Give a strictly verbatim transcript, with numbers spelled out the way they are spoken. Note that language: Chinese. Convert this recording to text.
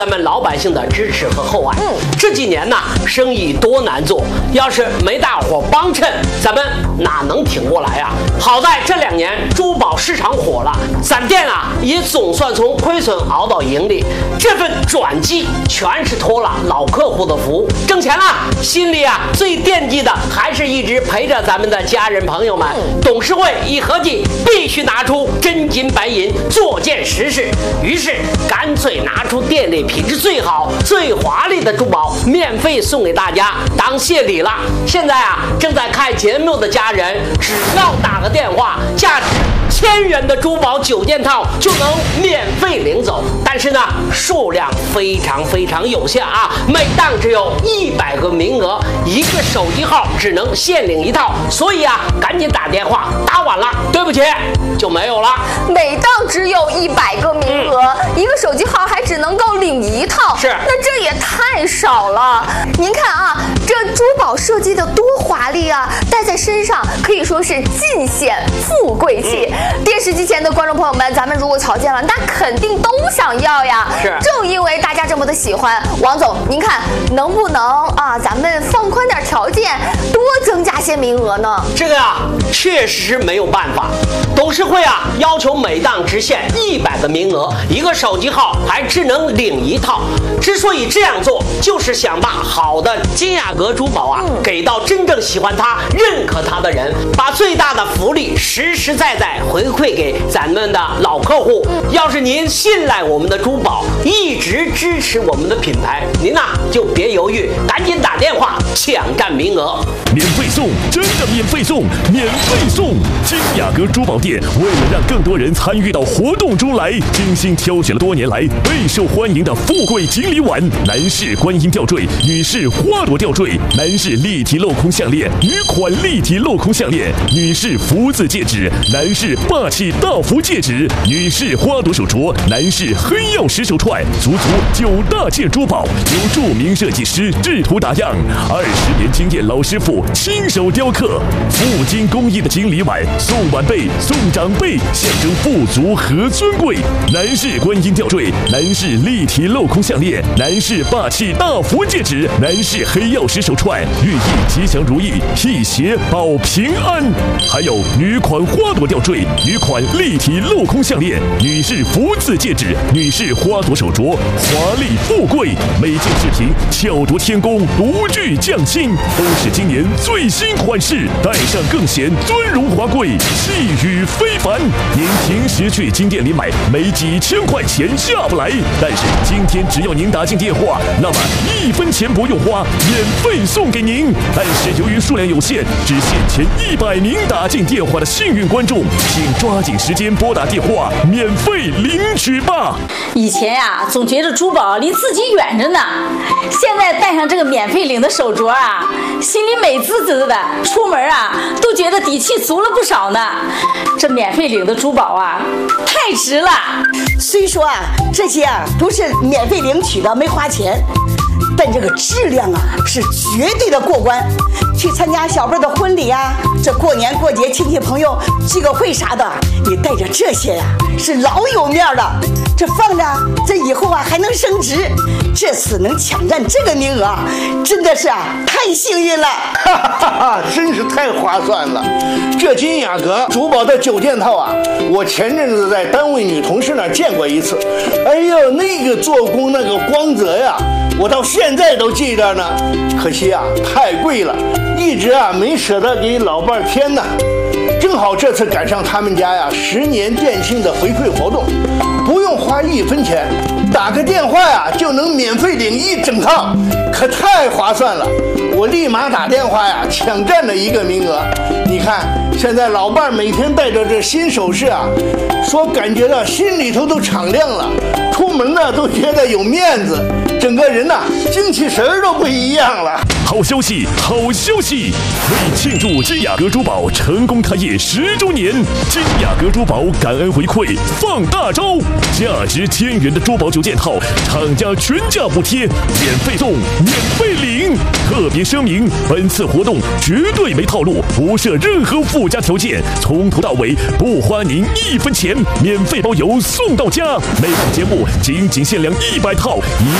咱们老百姓的支持和厚爱。嗯，这几年呢，生意多难做，要是没大伙帮衬，咱们哪能挺过来啊？好在这两年珠宝市场火了，咱店啊也总算从亏损熬到盈利。这份转机全是托了老客户的福，挣钱了，心里啊最惦记的还是一直陪着咱们的家人朋友们。董事会一合计，必须拿出真金白银做件实事，于是干脆拿出店里品质最好、最华丽的珠宝，免费送给大家当谢礼了。现在啊，正在看节目的家人，只要打个电话，价值千元的珠宝九件套就能免费领走。但是呢，数量非常非常有限啊，每档只有一百个名额，一个手机号只能限领一套，所以啊，赶紧打电话，打晚了，对不起，就没有了。 每档只有一百个名额，嗯、一个手机号还只能够领一套， 是， 那这也太少了。您看啊，这珠宝设计的多华丽啊，戴在身上可以说是尽显富贵气。嗯、电视机前的观众朋友们，咱们如果瞧见了，那肯定都想要呀。 是， 正因为大家这么的喜欢，王总，您看能不能啊，咱们放宽点条件，多增加些名额呢？ 这个呀，确实是没有办法。董事会啊，要求每档只限一百个名额，一个手机号还只能领一套。之所以这样做，就是想把好的金雅阁珠宝啊，嗯、给到真正喜欢它、认可它的人，把最大的福利实实在在回馈给咱们的老客户。嗯、要是您信赖我们的珠宝，一直支持我们的品牌，您呐、啊、就别犹豫，赶紧打电话抢占名额， 免费送，真的免费送，免费送！金雅阁珠宝店为了让更多人参与到活动中来，精心挑选了多年来备受欢迎的富贵锦鲤碗、男士观音吊坠、女士花朵吊坠、男士立体镂空项链、女款立体镂空项链、女士福字戒指、男士霸气大福戒指、女士花朵手镯、男士黑曜石手串，足足九大件珠宝，由著名设计师制图打样，二十年经验老师傅亲手雕刻，富金工艺的锦鲤碗，送晚辈送长辈，象征富足和尊贵。男士观音吊坠，男士立体镂空项链，男士霸气大福戒指，男士黑曜石手串，寓意吉祥如意，辟邪保平安。还有女款花朵吊坠，女款立体镂空项链，女士福字戒指，女士花朵手镯，华丽富贵。每件饰品巧夺天工，独具匠心，都是今年最新款式，戴上更显尊荣华贵，气宇非凡。您平时去金店里买，没几千块钱下不来，但是今天只要您打进电话，那么一分钱不用花，免费送给您。但是由于数量有限，只限前一百名打进电话的幸运观众，请抓紧时间拨打电话，免费领取吧。 以前呀、啊，总觉得珠宝离自己远着呢，现在戴上这个免费领的手镯啊，心里美滋滋的，出门啊都觉得底气足了不少呢。这免费领的珠宝啊，太值了。 虽说啊，这些啊都是免费领取的，没花钱，但这个质量啊是绝对的过关。去参加小辈的婚礼啊，这过年过节亲戚朋友聚个会啥的，你带着这些呀、啊、是老有面的。这放着，这以后啊还能升值。这次能抢占这个名额，真的是啊太幸运了， 哈哈哈，真是太划算了。这金雅阁珠宝的九件套啊，我前阵子在单位女同事那儿见过一次。哎呦，那个做工那个光泽呀，我到现在都记着呢。可惜啊，太贵了，一直啊没舍得给老伴儿添呢。正好这次赶上他们家呀十年店庆的回馈活动，不用花一分钱，打个电话呀就能免费领一整套，可太划算了。我立马打电话呀抢占了一个名额。你看现在老伴每天带着这新首饰啊，说感觉到心里头都敞亮了，出门呢都觉得有面子。 整个人呐、精气神儿都不一样了。 好消息，好消息！为庆祝金雅阁珠宝成功开业十周年，金雅阁珠宝感恩回馈放大招，价值千元的珠宝九件套，厂家全价补贴，免费送，免费领。特别声明，本次活动绝对没套路，不设任何附加条件，从头到尾不花您一分钱，免费包邮送到家。每档节目仅仅限量一百套。